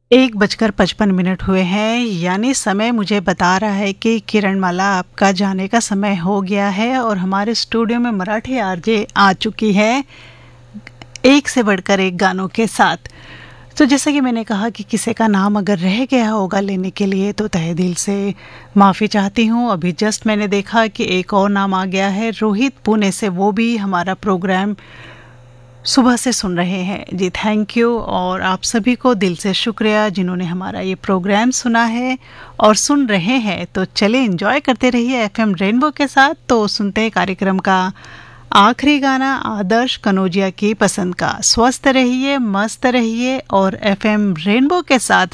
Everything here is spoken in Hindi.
1:55 हुए हैं, यानी समय मुझे बता रहा है कि किरणमाला आपका जाने का समय हो गया है और हमारे स्टूडियो में मराठी आरजे आ चुकी है एक से बढ़कर एक गानों के साथ। तो जैसा कि मैंने कहा कि किसी का नाम अगर रह गया होगा लेने के लिए तो तहे दिल से माफ़ी चाहती हूँ। अभी जस्ट मैंने देखा कि एक और नाम आ गया है रोहित पुणे से, वो भी हमारा प्रोग्राम सुबह से सुन रहे हैं जी। थैंक यू, और आप सभी को दिल से शुक्रिया जिन्होंने हमारा ये प्रोग्राम सुना है और सुन रहे हैं। तो चले एंजॉय करते रहिए एफएम रेनबो के साथ। तो सुनते हैं कार्यक्रम का आखिरी गाना आदर्श कनौजिया की पसंद का। स्वस्थ रहिए, मस्त रहिए और एफएम रेनबो के साथ